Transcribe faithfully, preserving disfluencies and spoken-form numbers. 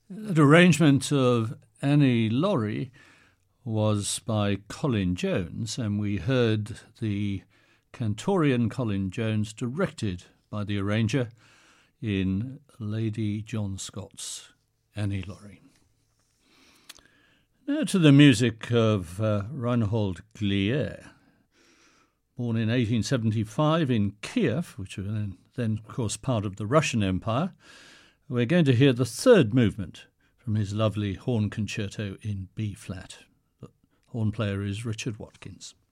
That arrangement of Annie Laurie was by Colin Jones, and we heard the Cantorian Colin Jones directed by the arranger in Lady John Scott's Annie Laurie. Now to the music of uh, Reinhold Glier, born in eighteen seventy-five in Kiev, which was then, then, of course, part of the Russian Empire. We're going to hear the third movement from his lovely horn concerto in B-flat. The horn player is Richard Watkins.